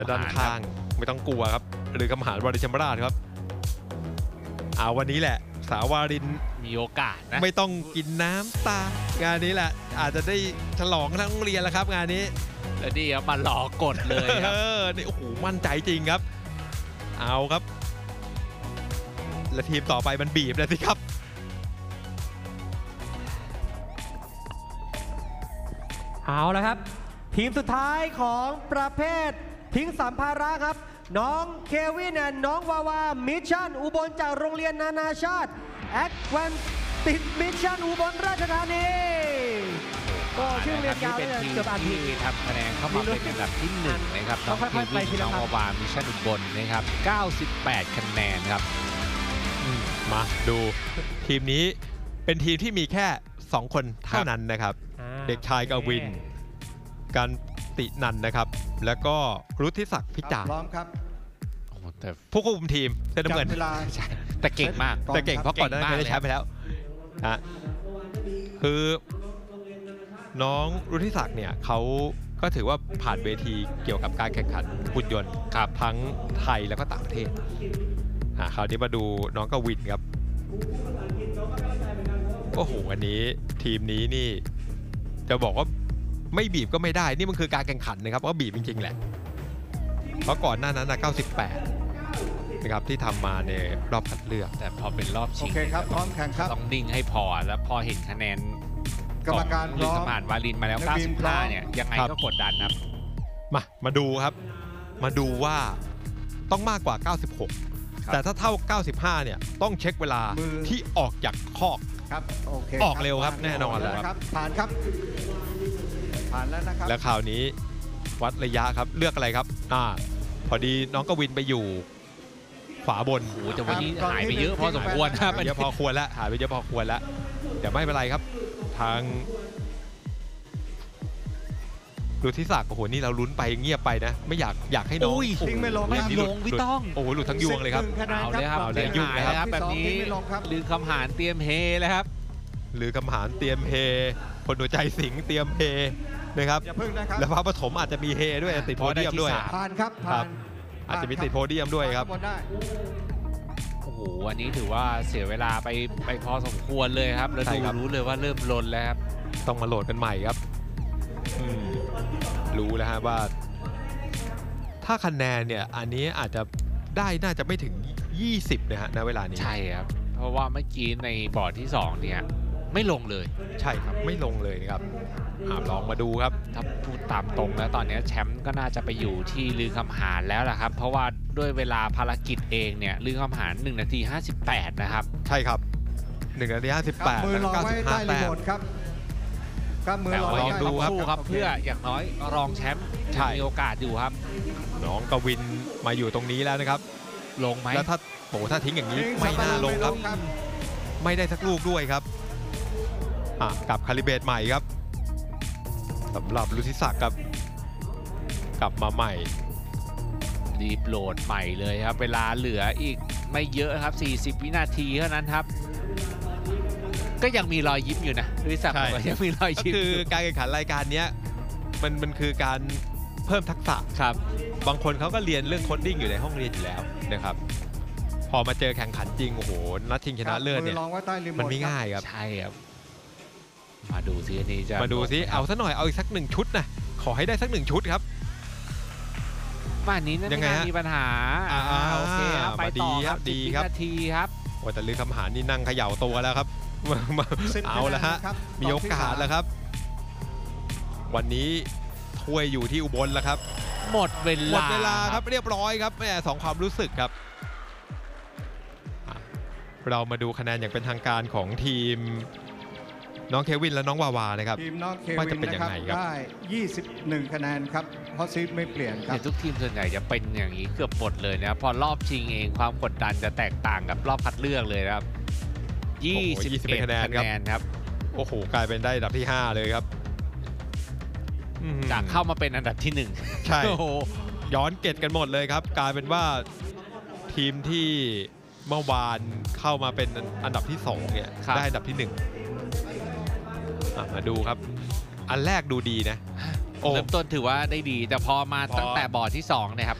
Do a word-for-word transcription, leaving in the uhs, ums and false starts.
ด้านข้างไม่ต้องกลัวครับหรือกำหารวาริชมราชครับเอาวันนี้แหละสาววารินมีโอกาสนะไม่ต้องกินน้ำตางานนี้แหละอาจจะได้ฉลองทั้งโรงเรียนแล้วครับงานนี้แล้วนี่ครับมาหลอกกดเลยครับนี่โอ้โหมั่นใจจริงครับเอาครับและทีมต่อไปมันบีบเลยสิครับเอาละครับทีมสุดท้ายของประเภททิ้งสัมภาระครับน้องเควินและน้องวาวามิชชั่นอุบลจากโรงเรียนนานาชาติแอดแวนติดมิชชั่นอุบลราชธานีก็ชื่อเรียนยาวเลยเกือบอ่านผิดทำคะแนนเข้ามาเป็นอันดับที่หนึ่งนะครับน้องเควินน้องวาวามิชชั่นอุบลนะครับเก้าสิบแปดคะแนนครับมาดูทีมนี้เป็นทีมที่มีแค่สองคนเท่านั้นนะครับเด็กชายกวินการตินันนะครับแล้วก็รุทธิศักดิ์พิจารพร้อมครับผู้ควบคุมทีมเส้นน้ำเงินแต่เก่งมากแต่เก่งเพราะก่อนหน้านี้ได้ใช้ไปแล้วนะคือน้องรุทธิศักดิ์เนี่ยเขาก็ถือว่าผ่านเวทีเกี่ยวกับการแข่งขันหุ่นยนต์ครับทั้งไทยแล้วก็ต่างประเทศคราวนี้มาดูน้องกวินครับโอ้โหวันนี้ทีมนี้นี่จะบอกว่าไม่บีบก็ไม่ได้นี่มันคือการแข่งขันนะครับก็บีบจริงๆแหละเพราะก่อนหน้านั้นนะเก้าสิบแปดนะครับที่ทำมาในรอบคัดเลือกแต่พอเป็นรอบชิงโอเคครับพร้อมแข่งครับต้องนิ่งให้พอแล้วพอเห็นคะแนนกรรมการพร้อมผ่านวาลินมาแล้วเก้าสิบห้าเนี่ยยังไงก็กดดันครับมามาดูครับมาดูว่าต้องมากกว่าเก้าสิบหกแต่ถ้าเท่าเก้าสิบห้าเนี่ยต้องเช็คเวลาที่ออกจากคอกครับโอเคออกเร็วครับแน่นอนเลยครับผ่านครับผ่านแล้วนะครับแล้วคราวนี้วัดระยะครับเลือกอะไรครับอ่าพอดีน้องกวินไปอยู่ขวาบนโอ้แต่วันนี้หายไปเยอะพอสมควรครับเยอะพอควรแล้วหายไปเยอะพอควรแล้วแต่ไม่เป็นไรครับทางรุทธิศักดิ์โอ้โหนี่เราลุ้นไปเงียบไปนะไม่อยากอยากให้น้องทิ้งไม่ลงไม่ลงพี่ต้องโอ้โหหลุดทั้งยวงเลยครับเอาเลยครับเอาเลยยุ่งนะครับแบบนี้ลือคำหารเตรียมเฮเลยครับลือคำหารเตรียมเฮคนหัวใจสิงเตรียมเฮนะครับแล้วพระปฐมอาจจะมีเฮด้วยติดโพเดียมด้วยผ่านครับผ่านอาจจะมีติดโพเดียมด้วยครับโอ้โหวันนี้ถือว่าเสียเวลาไปไปพอสมควรเลยครับแล้วดูรู้เลยว่าเริ่มลนแล้วครับต้องมาโหลดกันใหม่ครับรู้แล้วฮะว่าถ้าคะแนนเนี่ยอันนี้อาจจะได้น่าจะไม่ถึงยี่สิบนะฮะณเวลานี้ใช่ครับเพราะว่าเมื่อกี้ในบอร์ดที่สองเนี่ยไม่ลงเลยใช่ครับไม่ลงเลยครับลองมาดูครับถ้าพูดตามตรงแล้วตอนนี้แชมป์ก็น่าจะไปอยู่ที่ลือคำหารแล้วล่ะครับเพราะว่าด้วยเวลาภารกิจเองเนี่ยลือคำหารหนึ่งนาทีห้าสิบแปดนะครับใช่ครับหนึ่งนาทีห้าสิบแปดมือรอไว้ใต้รีโมทครับก็มือลองดูครับครับเพื่ออย่างน้อยรองแชมป์มีโอกาสอยู่ครับน้องกวินมาอยู่ตรงนี้แล้วนะครับลงไหมแล้วถ้าโหถ้าทิ้งอย่างนี้ไม่น่าลงครับไม่ได้สักลูกด้วยครับกลับคาลิเบตใหม่ครับสำหรับรุทธิศักดิ์ครับกลับมาใหม่รีบโหลดใหม่เลยครับเวลาเหลืออีกไม่เยอะครับสี่สิบวินาทีเท่านั้นครับก็ยังมีรอยยิ้มอยู่นะรุทธิศักดิ์ยังมีรอยยิ้มคือการแข่งขันรายการนี้มันมันคือการเพิ่มทักษะครับบางคนเขาก็เรียนเรื่องโคดดิ้งอยู่ในห้องเรียนอยู่แล้วนะครับพอมาเจอแข่งขันจริงโอ้โหนัดชิงชนะเลิศเนี่ยมันไม่ง่ายครับใช่ครับมาดูซิอันนี้จะมาดูซิเอาซะหน่อยเอาอีกสักหนึ่งชุดนะขอให้ได้สักหนึ่งชุดครับบ้านนี้ไม่น่ามีปัญหาโอเคไปต่อครับดีครับนาทีครับโอ้แต่ลือคำหารนี่นั่งเขย่าตัวแล้วครับเอาละฮะมีโอกาสแล้วครับวันนี้ถ้วยอยู่ที่อุบลแล้วครับหมดเวลาหมดเวลาครับเรียบร้อยครับแม่สองความรู้สึกครับเรามาดูคะแนนอย่างเป็นทางการของทีมน้องเควินและน้องวาวานะครับทีมน้องเควินนะครับได้ยี่สิบเอ็ดคะแนนครับเพราะซีดไม่เปลี่ยนครับทุกทีมส่วนใหญ่จะเป็นอย่างนี้เกือบหมดเลยนะพอรอบชิงเองความกดดันจะแตกต่างกับรอบคัดเลือกเลยครับยี่สิบเอ็ดคะแนนครับโอ้โหกลายเป็นได้อันดับที่ห้าเลยครับจากเข้ามาเป็นอันดับที่หนึ่งใช่ย้อนเกตกันหมดเลยครับกลายเป็นว่าทีมที่เมื่อวานเข้ามาเป็นอันดับที่สองเนี่ยได้อันดับที่หนึ่งมาดูครับอันแรกดูดีนะโอ้เริ่มต้นถือว่าได้ดี แต่พอมาพอตั้งแต่บอร์ดที่สองเนี่ยครับ